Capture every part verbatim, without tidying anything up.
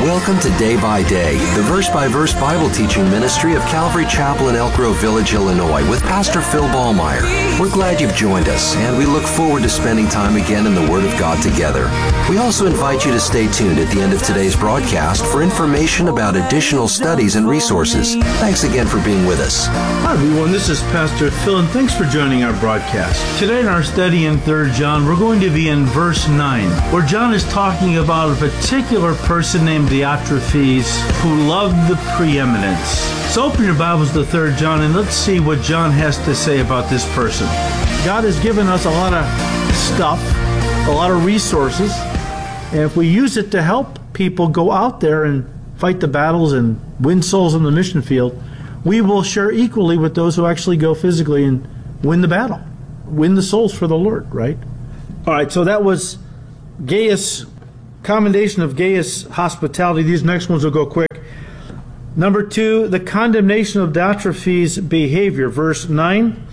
Welcome to Day by Day, the verse-by-verse Bible teaching ministry of Calvary Chapel in Elk Grove Village, Illinois, with Pastor Phil Ballmeyer. We're glad you've joined us, and we look forward to spending time again in the Word of God together. We also invite you to stay tuned at the end of today's broadcast for information about additional studies and resources. Thanks again for being with us. Hi everyone, this is Pastor Phil, and thanks for joining our broadcast. Today in our study in Third John, we're going to be in verse nine, where John is talking about a particular person named Diotrephes who loved the preeminence. So open your Bibles to Third John and let's see what John has to say about this person. God has given us a lot of stuff, a lot of resources, and if we use it to help people go out there and fight the battles and win souls in the mission field, we will share equally with those who actually go physically and win the battle, win the souls for the Lord, right? All right, so that was Gaius, commendation of Gaius' hospitality. These next ones will go quick. Number two, the condemnation of Diotrephes' behavior. Verse nine,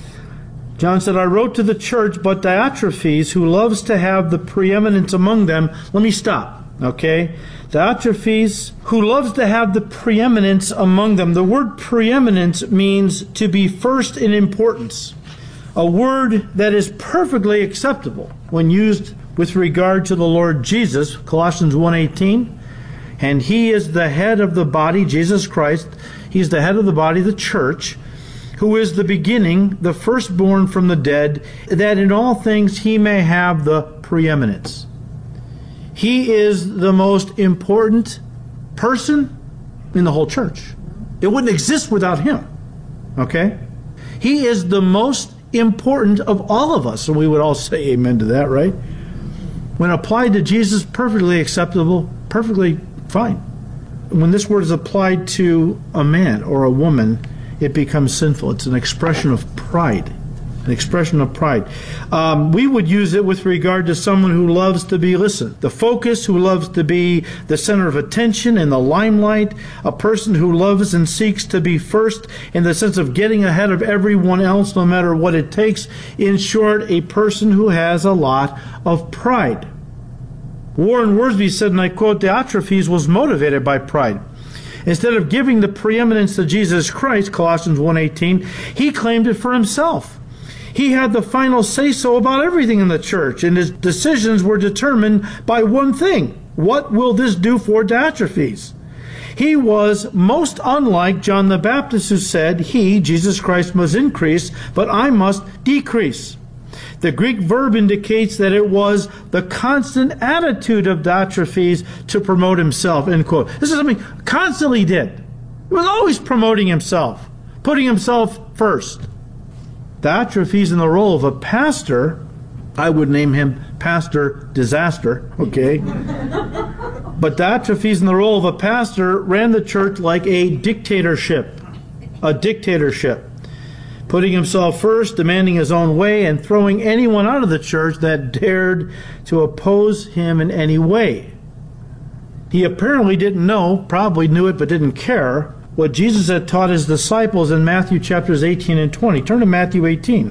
John said, I wrote to the church, but Diotrephes, who loves to have the preeminence among them. Let me stop, okay? Diotrephes, who loves to have the preeminence among them. The word preeminence means to be first in importance, a word that is perfectly acceptable when used with regard to the Lord Jesus, Colossians one eighteen. And he is the head of the body, Jesus Christ. He's the head of the body, the church, who is the beginning, the firstborn from the dead, that in all things he may have the preeminence. He is the most important person in the whole church. It wouldn't exist without him. Okay? He is the most important of all of us. And we would all say amen to that, right? When applied to Jesus, perfectly acceptable, perfectly fine. When this word is applied to a man or a woman, it becomes sinful. It's an expression of pride. An expression of pride. Um, we would use it with regard to someone who loves to be listened. The focus, who loves to be the center of attention and the limelight. A person who loves and seeks to be first in the sense of getting ahead of everyone else no matter what it takes. In short, a person who has a lot of pride. Warren Wiersbe said, and I quote, Diotrephes was motivated by pride. Instead of giving the preeminence to Jesus Christ, Colossians one eighteen, he claimed it for himself. He had the final say-so about everything in the church, and his decisions were determined by one thing. What will this do for Diotrephes? He was most unlike John the Baptist, who said, he, Jesus Christ, must increase, but I must decrease. The Greek verb indicates that it was the constant attitude of Diotrephes to promote himself, end quote. This is something he constantly did. He was always promoting himself, putting himself first. Diotrephes, in the role of a pastor, I would name him Pastor Disaster, okay? But Diotrephes, in the role of a pastor, ran the church like a dictatorship, a dictatorship, putting himself first, demanding his own way, and throwing anyone out of the church that dared to oppose him in any way. He apparently didn't know, probably knew it but didn't care, what Jesus had taught his disciples in Matthew chapters eighteen and twenty. Turn to Matthew eighteen.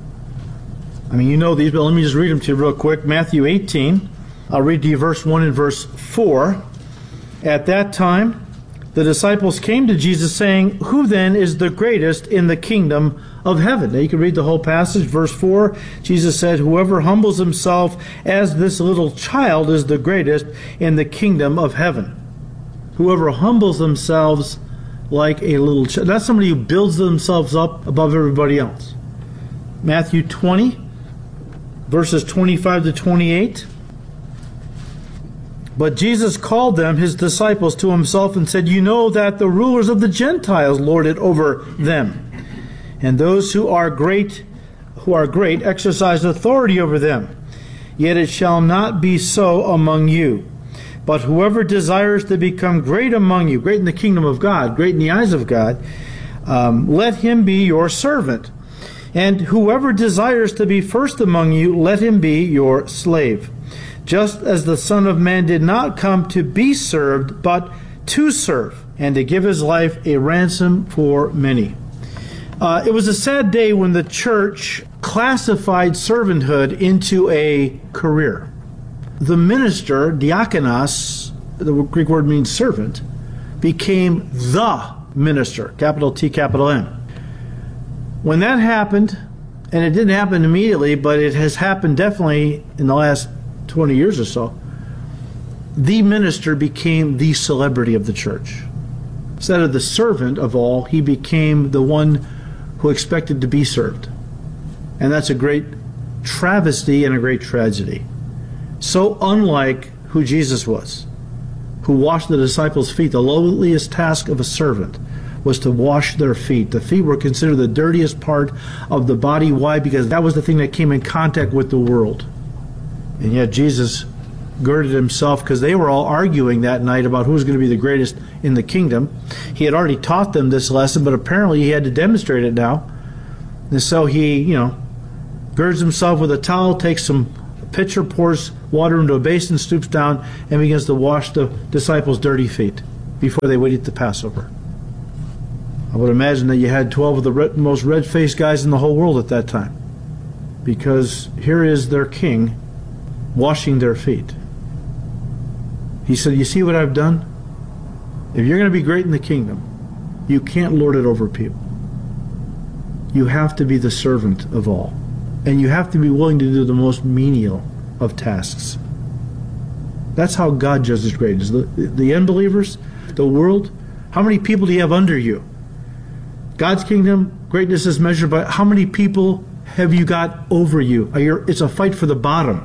I mean, you know these, but let me just read them to you real quick. Matthew eighteen. I'll read to you verse one and verse four. At that time, the disciples came to Jesus saying, who then is the greatest in the kingdom of heaven? Now you can read the whole passage. Verse four, Jesus said, whoever humbles himself as this little child is the greatest in the kingdom of heaven. Whoever humbles themselves like a little child. That's somebody who builds themselves up above everybody else. Matthew twenty, verses twenty-five to twenty-eight. But Jesus called them, his disciples, to himself and said, you know that the rulers of the Gentiles lord it over them, and those who are great, who are great exercise authority over them. Yet it shall not be so among you. But whoever desires to become great among you, great in the kingdom of God, great in the eyes of God, um, let him be your servant. And whoever desires to be first among you, let him be your slave. Just as the Son of Man did not come to be served, but to serve, and to give his life a ransom for many. Uh, it was a sad day when the church classified servanthood into a career. The minister, diakonos, the Greek word means servant, became the minister, capital T, capital M. When that happened, and it didn't happen immediately, but it has happened definitely in the last twenty years or so, the minister became the celebrity of the church. Instead of the servant of all, he became the one who expected to be served. And that's a great travesty and a great tragedy. So unlike who Jesus was, who washed the disciples' feet. The lowliest task of a servant was to wash their feet. The feet were considered the dirtiest part of the body. Why? Because that was the thing that came in contact with the world. And yet Jesus girded himself, because they were all arguing that night about who was going to be the greatest in the kingdom. He had already taught them this lesson, but apparently he had to demonstrate it now. And so he, you know, girds himself with a towel, takes some pitcher, pours water into a basin, stoops down, and begins to wash the disciples' dirty feet before they would eat the Passover. I would imagine that you had twelve of the red, most red-faced guys in the whole world at that time, because here is their king washing their feet. He said, you see what I've done? If you're going to be great in the kingdom, you can't lord it over people. You have to be the servant of all. And you have to be willing to do the most menial of tasks. That's how God judges greatness. The, the unbelievers, the world, how many people do you have under you? God's kingdom, greatness is measured by how many people have you got over you. It's a fight for the bottom.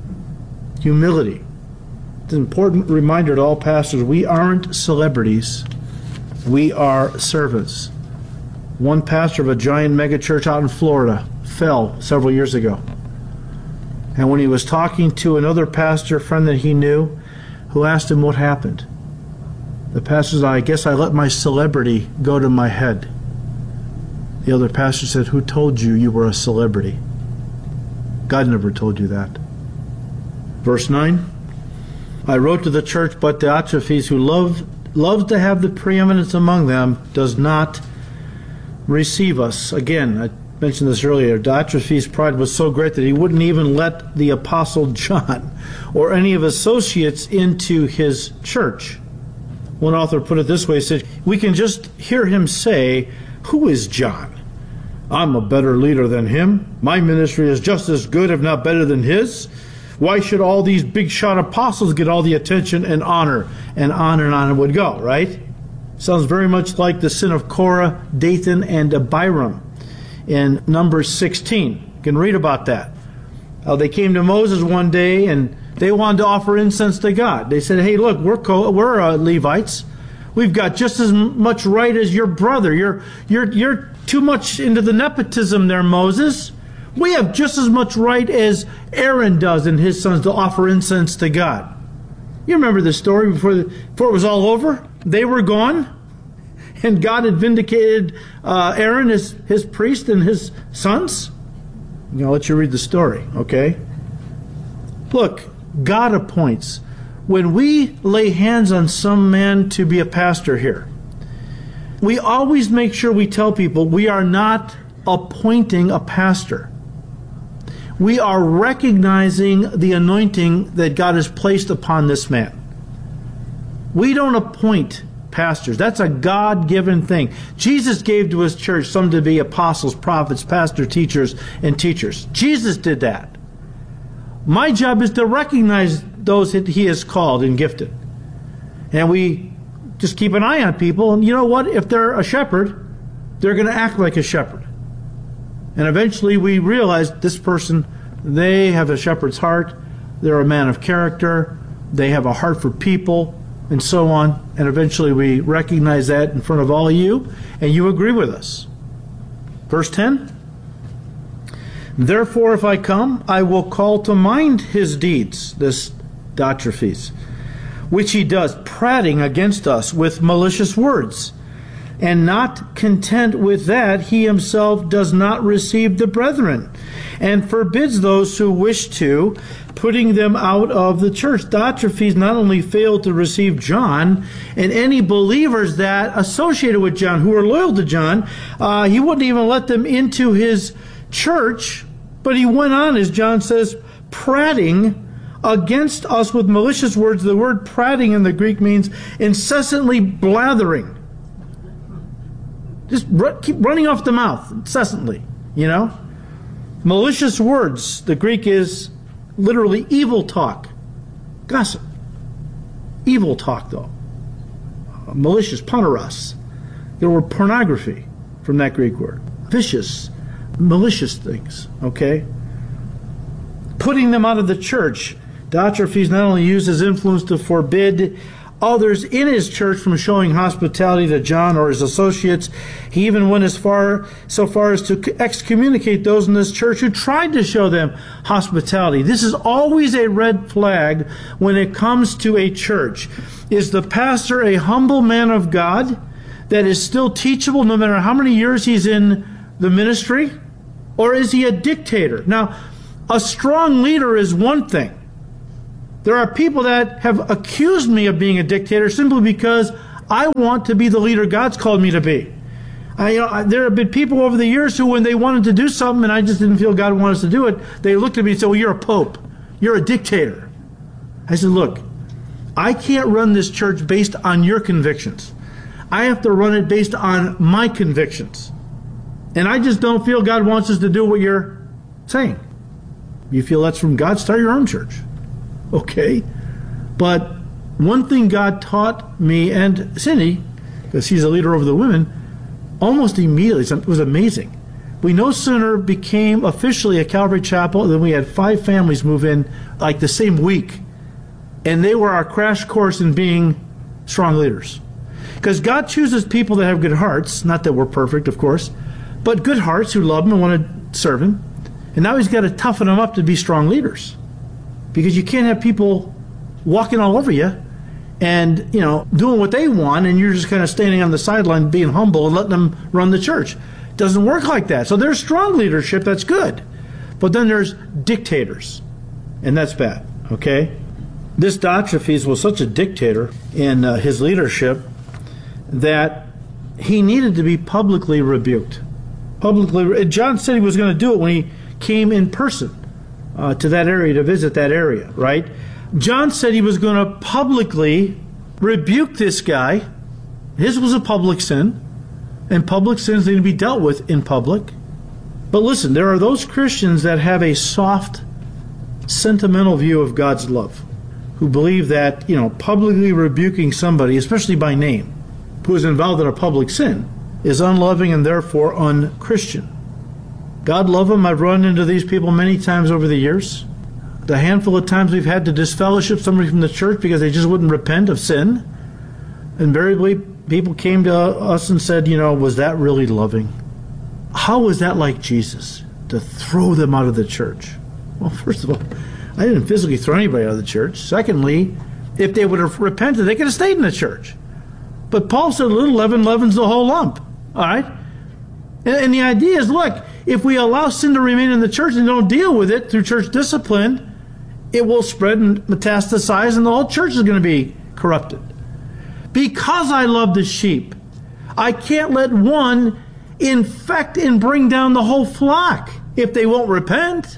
Humility. It's an important reminder to all pastors, we aren't celebrities. We are servants. One pastor of a giant megachurch out in Florida fell several years ago. And when he was talking to another pastor friend that he knew, who asked him what happened, the pastor said, I guess I let my celebrity go to my head. The other pastor said, who told you you were a celebrity? God never told you that. Verse nine, I wrote to the church, but Diotrephes, who loved, loves to have the preeminence among them, does not receive us. Again, I mentioned this earlier. Diotrephes' pride was so great that he wouldn't even let the Apostle John or any of his associates into his church. One author put it this way, he said, we can just hear him say, who is John? I'm a better leader than him. My ministry is just as good, if not better than his. Why should all these big shot apostles get all the attention and honor? And on and on it would go, right? Sounds very much like the sin of Korah, Dathan, and Abiram in Numbers sixteen. You can read about that. How they came to Moses one day and they wanted to offer incense to God. They said, hey, look, we're co- we're uh, Levites. We've got just as much right as your brother. You're, you're, you're too much into the nepotism there, Moses. We have just as much right as Aaron does and his sons to offer incense to God. You remember the story before, the, before it was all over? They were gone, and God had vindicated uh, Aaron, his, his priest, and his sons. I'm going to let you read the story, okay? Look, God appoints. When we lay hands on some man to be a pastor here, we always make sure we tell people we are not appointing a pastor. We are recognizing the anointing that God has placed upon this man. We don't appoint pastors. That's a God-given thing. Jesus gave to his church some to be apostles, prophets, pastors, teachers, and teachers. Jesus did that. My job is to recognize those that he has called and gifted. And we just keep an eye on people. And you know what? If they're a shepherd, they're going to act like a shepherd. And eventually we realize this person, they have a shepherd's heart. They're a man of character. They have a heart for people, and so on. And eventually we recognize that in front of all of you, and you agree with us. Verse ten. Therefore, if I come, I will call to mind his deeds, this Diotrephes, which he does, prating against us with malicious words. And not content with that, he himself does not receive the brethren, and forbids those who wish to, putting them out of the church. Diotrephes not only failed to receive John and any believers that associated with John, who were loyal to John, uh, he wouldn't even let them into his church, but he went on, as John says, prating against us with malicious words. The word prating in the Greek means incessantly blathering. Just r- keep running off the mouth incessantly, you know? Malicious words, the Greek is literally evil talk. Gossip. Evil talk, though. Uh, malicious, poneros. The word pornography from that Greek word. Vicious, malicious things, okay? Putting them out of the church. Diotrephes not only used his influence to forbid others in his church from showing hospitality to John or his associates, he even went as far so far as to excommunicate those in this church who tried to show them hospitality. This is always a red flag when it comes to a church. Is the pastor a humble man of God that is still teachable no matter how many years he's in the ministry? Or is he a dictator? Now, a strong leader is one thing. There are people that have accused me of being a dictator simply because I want to be the leader God's called me to be. I, you know, I, there have been people over the years who, when they wanted to do something and I just didn't feel God wanted us to do it, they looked at me and said, well, you're a pope. You're a dictator. I said, look, I can't run this church based on your convictions. I have to run it based on my convictions. And I just don't feel God wants us to do what you're saying. You feel that's from God? Start your own church. Okay? But one thing God taught me and Cindy, because he's a leader over the women, almost immediately, it was amazing. We no sooner became officially a Calvary Chapel than we had five families move in like the same week. And they were our crash course in being strong leaders. Because God chooses people that have good hearts, not that we're perfect, of course, but good hearts who love Him and want to serve Him. And now He's got to toughen them up to be strong leaders. Because you can't have people walking all over you and, you know, doing what they want, and you're just kind of standing on the sideline being humble and letting them run the church. It doesn't work like that. So there's strong leadership, that's good. But then there's dictators, and that's bad, okay? This Diotrephes was such a dictator in uh, his leadership that he needed to be publicly rebuked. Publicly, John said he was going to do it when he came in person uh, to that area, to visit that area, right? John said he was going to publicly rebuke this guy. His was a public sin, and public sins need to be dealt with in public. But listen, there are those Christians that have a soft, sentimental view of God's love, who believe that, you know, publicly rebuking somebody, especially by name, who is involved in a public sin, is unloving and therefore unchristian. God love them. I've run into these people many times over the years. The handful of times we've had to disfellowship somebody from the church because they just wouldn't repent of sin. Invariably, people came to us and said, you know, was that really loving? How was that like Jesus, to throw them out of the church? Well, first of all, I didn't physically throw anybody out of the church. Secondly, if they would have repented, they could have stayed in the church. But Paul said, little leaven leavens the whole lump. All right? And, and the idea is, look, if we allow sin to remain in the church and don't deal with it through church discipline, it will spread and metastasize, and the whole church is going to be corrupted. Because I love the sheep, I can't let one infect and bring down the whole flock if they won't repent.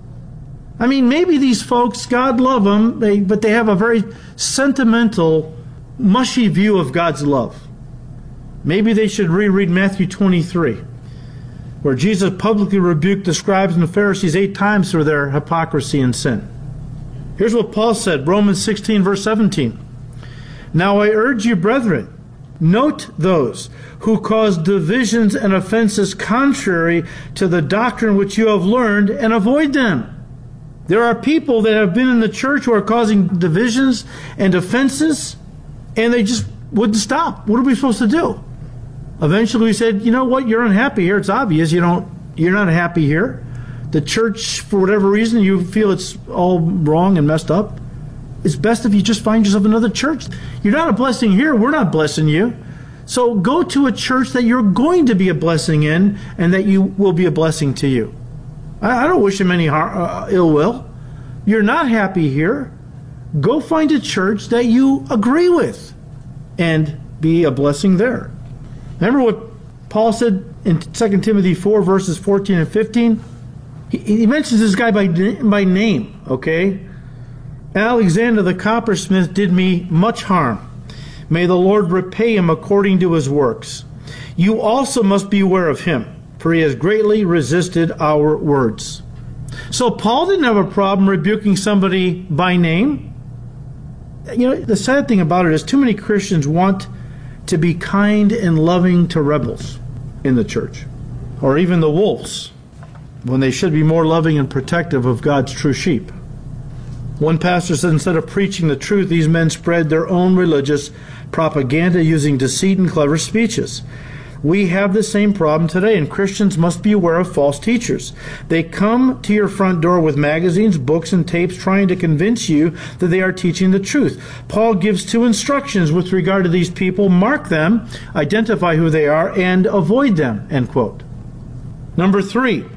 I mean, maybe these folks, God love them, they, but they have a very sentimental, mushy view of God's love. Maybe they should reread Matthew twenty-three, where Jesus publicly rebuked the scribes and the Pharisees eight times for their hypocrisy and sin. Here's what Paul said, Romans sixteen, verse seventeen. Now I urge you, brethren, note those who cause divisions and offenses contrary to the doctrine which you have learned, and avoid them. There are people that have been in the church who are causing divisions and offenses, and they just wouldn't stop. What are we supposed to do? Eventually we said, you know what, you're unhappy here. It's obvious you don't, you're not happy here. The church, for whatever reason, you feel it's all wrong and messed up. It's best if you just find yourself another church. You're not a blessing here. We're not blessing you. So go to a church that you're going to be a blessing in, and that you will be a blessing to you. I, I don't wish him any har- uh, ill will. You're not happy here. Go find a church that you agree with and be a blessing there. Remember what Paul said in Second Timothy four, verses fourteen and fifteen? He, he mentions this guy by, by name, okay? Alexander the coppersmith did me much harm. May the Lord repay him according to his works. You also must beware of him, for he has greatly resisted our words. So Paul didn't have a problem rebuking somebody by name. You know, the sad thing about it is too many Christians want to be kind and loving to rebels in the church, or even the wolves, when they should be more loving and protective of God's true sheep. One pastor said instead of preaching the truth, these men spread their own religious propaganda using deceit and clever speeches. We have the same problem today, and Christians must be aware of false teachers. They come to your front door with magazines, books, and tapes trying to convince you that they are teaching the truth. Paul gives two instructions with regard to these people. Mark them, identify who they are, and avoid them, end quote. Number three,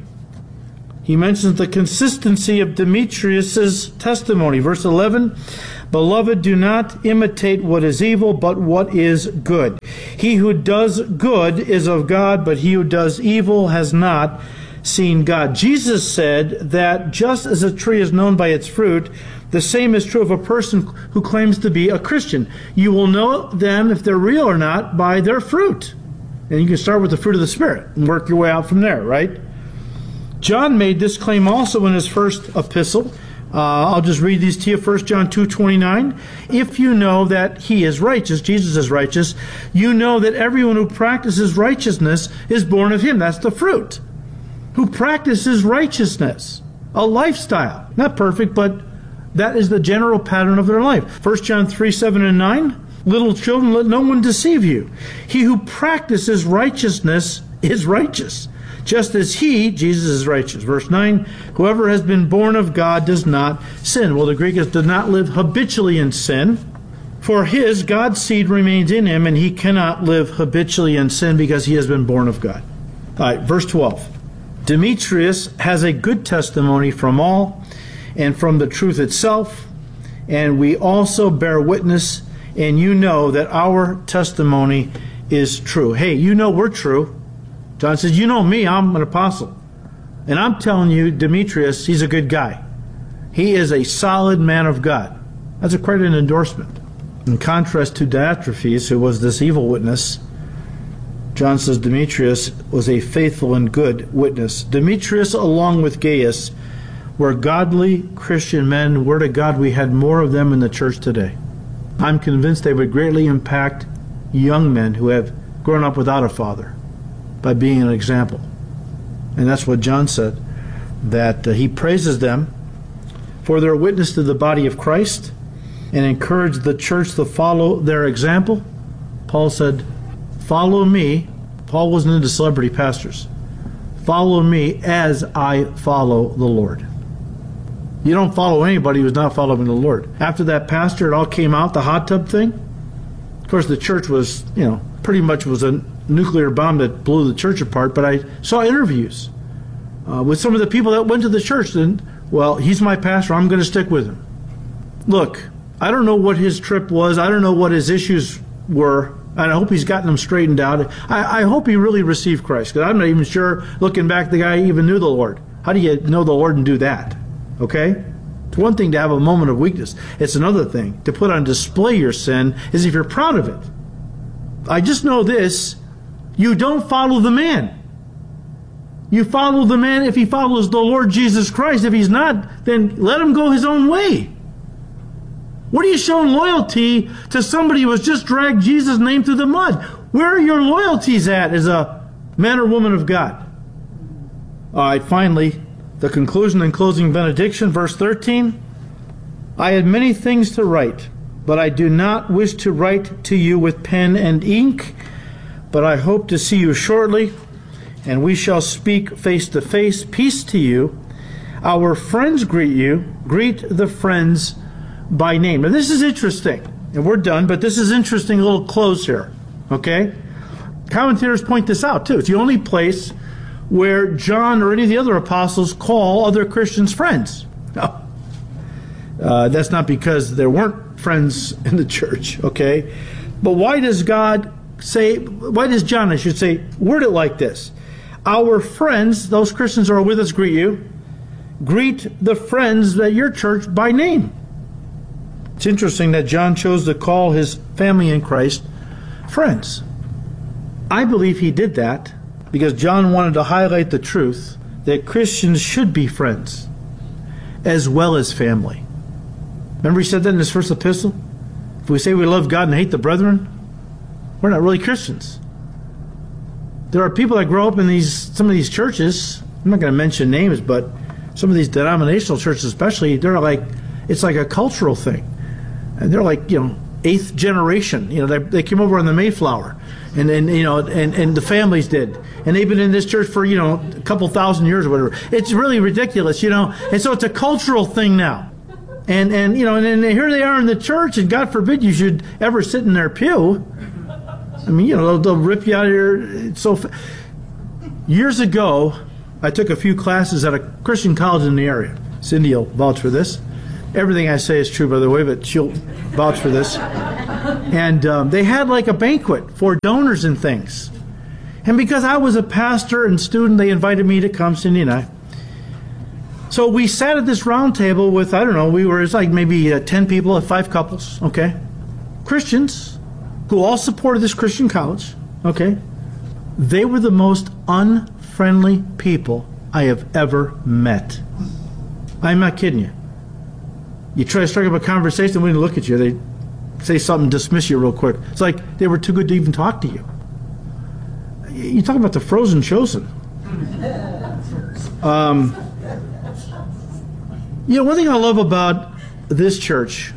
he mentions the consistency of Demetrius' testimony. Verse eleven, Beloved, do not imitate what is evil, but what is good. He who does good is of God, but he who does evil has not seen God. Jesus said that just as a tree is known by its fruit, the same is true of a person who claims to be a Christian. You will know them, if they're real or not, by their fruit. And you can start with the fruit of the Spirit and work your way out from there, right? John made this claim also in his first epistle. Uh, I'll just read these to you. First John two twenty-nine. If you know that he is righteous, Jesus is righteous, you know that everyone who practices righteousness is born of him. That's the fruit. Who practices righteousness. A lifestyle. Not perfect, but that is the general pattern of their life. First John three, seven and nine. Little children, let no one deceive you. He who practices righteousness is righteous, just as he, Jesus, is righteous. Verse nine, whoever has been born of God does not sin. Well, the Greek is does not live habitually in sin. For his, God's seed remains in him, and he cannot live habitually in sin because he has been born of God. All right, verse twelve. Demetrius has a good testimony from all and from the truth itself, and we also bear witness, and you know that our testimony is true. Hey, you know we're true. John says, you know me, I'm an apostle. And I'm telling you, Demetrius, he's a good guy. He is a solid man of God. That's a quite an endorsement. In contrast to Diotrephes, who was this evil witness, John says Demetrius was a faithful and good witness. Demetrius, along with Gaius, were godly Christian men. Word to God, we had more of them in the church today. I'm convinced they would greatly impact young men who have grown up without a father by being an example. And that's what John said, that uh, he praises them for their witness to the body of Christ and encouraged the church to follow their example. Paul said, follow me. Paul wasn't into celebrity pastors. Follow me as I follow the Lord. You don't follow anybody who's not following the Lord. After that pastor, it all came out, the hot tub thing. Of course, the church was, you know, pretty much was a nuclear bomb that blew the church apart, but I saw interviews uh, with some of the people that went to the church, and, well, he's my pastor, I'm going to stick with him. Look, I don't know what his trip was, I don't know what his issues were, and I hope he's gotten them straightened out. I, I hope he really received Christ, because I'm not even sure, looking back, the guy even knew the Lord. How do you know the Lord and do that? Okay? It's one thing to have a moment of weakness. It's another thing to put on display your sin is if you're proud of it. I just know this, you don't follow the man. You follow the man if he follows the Lord Jesus Christ. If he's not, then let him go his own way. What are you showing loyalty to somebody who has just dragged Jesus' name through the mud? Where are your loyalties at as a man or woman of God? All right, finally, the conclusion and closing benediction, verse thirteen. I had many things to write, but I do not wish to write to you with pen and ink, but I hope to see you shortly, and we shall speak face to face. Peace to you. Our friends greet you. Greet the friends by name. Now this is interesting, and we're done, but this is interesting, a little close here, okay? Commentators point this out too. It's the only place where John or any of the other apostles call other Christians friends. No. Uh, that's not because there weren't friends in the church, okay? But why does God say, why does John, I should say, word it like this? Our friends, those Christians who are with us, greet you. Greet the friends at your church by name. It's interesting that John chose to call his family in Christ friends. I believe he did that because John wanted to highlight the truth that Christians should be friends as well as family. Remember he said that in his first epistle? If we say we love God and hate the brethren, we're not really Christians. There are people that grow up in these some of these churches. I'm not going to mention names, but some of these denominational churches especially, they're like, it's like a cultural thing. And they're like, you know, eighth generation. You know, they, they came over on the Mayflower. And then, you know, and, and the families did. And they've been in this church for, you know, a couple thousand years or whatever. It's really ridiculous, you know. And so it's a cultural thing now. And, and you know, and, and here they are in the church, and God forbid you should ever sit in their pew. I mean, you know, they'll, they'll rip you out of here. It's so fa- Years ago, I took a few classes at a Christian college in the area. Cindy will vouch for this. Everything I say is true, by the way, but she'll vouch for this. And um, they had like a banquet for donors and things. And because I was a pastor and student, they invited me to come, Cindy and I. So we sat at this round table with, I don't know, we were, it's like maybe uh, ten people, uh, five couples, okay? Christians who all supported this Christian college, okay? They were the most unfriendly people I have ever met. I'm not kidding you. You try to strike up a conversation, when they look at you, they say something, dismiss you real quick. It's like they were too good to even talk to you. You talk about the frozen chosen. Um, you know, one thing I love about this church,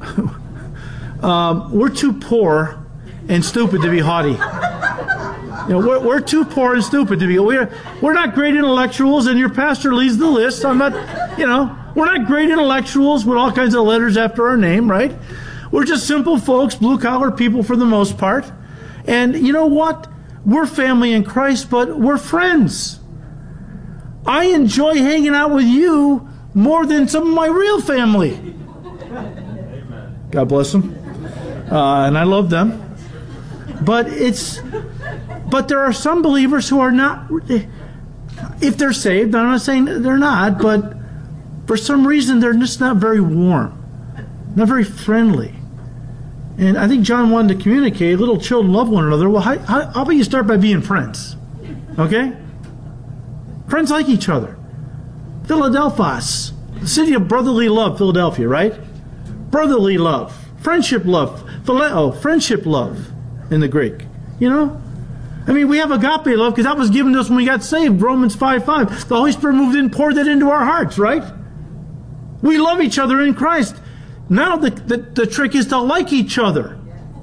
um, we're too poor and stupid to be haughty. You know, we're, we're too poor and stupid to be. We're we're not great intellectuals, and your pastor leads the list. I'm not, you know, we're not great intellectuals with all kinds of letters after our name, right? We're just simple folks, blue-collar people for the most part. And you know what? We're family in Christ, but we're friends. I enjoy hanging out with you more than some of my real family. Amen. God bless them. Uh, and I love them. But it's, but there are some believers who are not, if they're saved, I'm not saying they're not, but for some reason they're just not very warm, not very friendly. And I think John wanted to communicate, little children love one another. Well, how, how, how about you start by being friends? Okay? Friends like each other. Philadelphos, the city of brotherly love, Philadelphia, right? Brotherly love, friendship love, phileo, friendship love in the Greek. You know? I mean, we have agape love because that was given to us when we got saved, Romans five five. The Holy Spirit moved in, poured that into our hearts, right? We love each other in Christ. Now the, the, the trick is to like each other.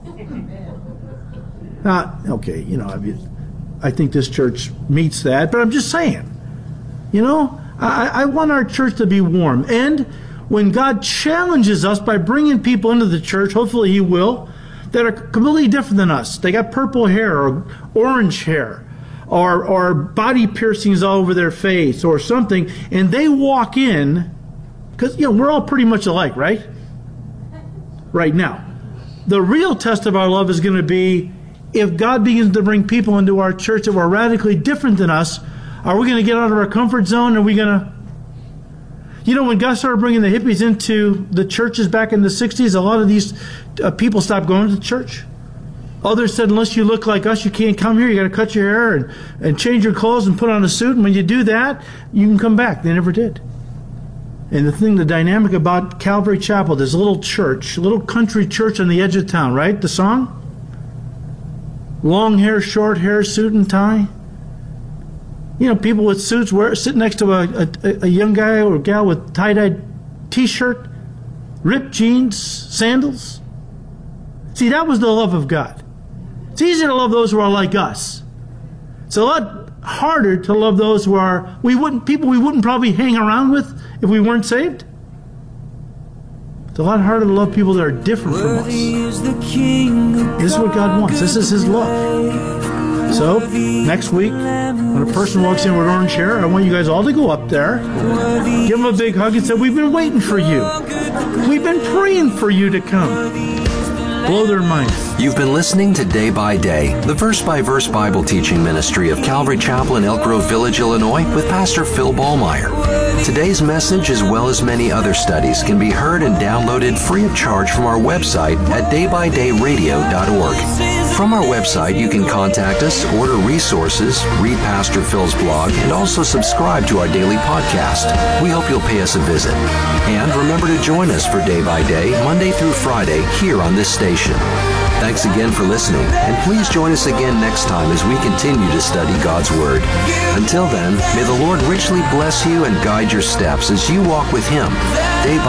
Now, okay, you know, I mean, I think this church meets that, but I'm just saying, you know, I, I want our church to be warm. And when God challenges us by bringing people into the church, hopefully He will, that are completely different than us. They got purple hair or orange hair or, or body piercings all over their face or something, and they walk in, because, you know, we're all pretty much alike, right? Right now. The real test of our love is going to be if God begins to bring people into our church that were radically different than us. Are we going to get out of our comfort zone? Are we going to... You know, when God started bringing the hippies into the churches back in the sixties, a lot of these uh, people stopped going to church. Others said, unless you look like us, you can't come here. You got to cut your hair and, and change your clothes and put on a suit. And when you do that, you can come back. They never did. And the thing, the dynamic about Calvary Chapel, this little church, little country church on the edge of town, right? The song? Long hair, short hair, suit and tie. You know, people with suits wear, sit next to a, a, a young guy or gal with tie-dyed T-shirt, ripped jeans, sandals. See, that was the love of God. It's easy to love those who are like us. It's a lot harder to love those who are we wouldn't people we wouldn't probably hang around with if we weren't saved. It's a lot harder to love people that are different from us. This is what God wants. This is His love. So, next week, when a person walks in with orange hair, I want you guys all to go up there, give them a big hug and say, we've been waiting for you. We've been praying for you to come. blow their mind. You've been listening to Day by Day, the verse-by-verse Bible teaching ministry of Calvary Chapel in Elk Grove Village, Illinois, with Pastor Phil Ballmeyer. Today's message, as well as many other studies, can be heard and downloaded free of charge from our website at day by day radio dot org. From our website, you can contact us, order resources, read Pastor Phil's blog, and also subscribe to our daily podcast. We hope you'll pay us a visit. And remember to join us for Day by Day, Monday through Friday, here on this station. Thanks again for listening, and please join us again next time as we continue to study God's Word. Until then, may the Lord richly bless you and guide your steps as you walk with Him day by